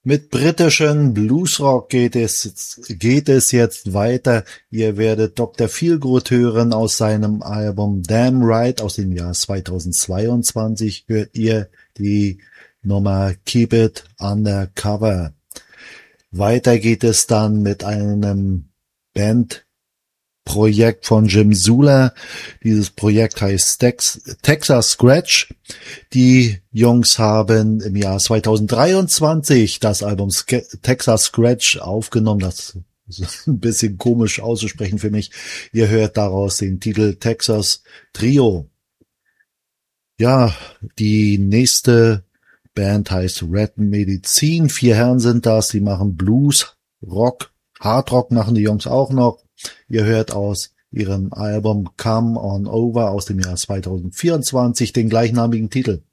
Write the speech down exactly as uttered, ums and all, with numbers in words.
Mit britischen Bluesrock geht es, geht es jetzt weiter. Ihr werdet Doktor Feelgood hören aus seinem Album Damn Right aus dem Jahr zweitausendzweiundzwanzig. Hört ihr die Nummer Keep It Undercover. Weiter geht es dann mit einem Bandprojekt von Jim Zula. Dieses Projekt heißt Tex, Texas Scratch. Die Jungs haben im Jahr zweitausenddreiundzwanzig das Album Texas Scratch aufgenommen. Das ist ein bisschen komisch auszusprechen für mich. Ihr hört daraus den Titel Texas Trio. Ja, die nächste Band heißt Red Medicine. Vier Herren sind das. Die machen Blues, Rock, Hardrock machen die Jungs auch noch. Ihr hört aus ihrem Album Come On Over aus dem Jahr zweitausendvierundzwanzig den gleichnamigen Titel.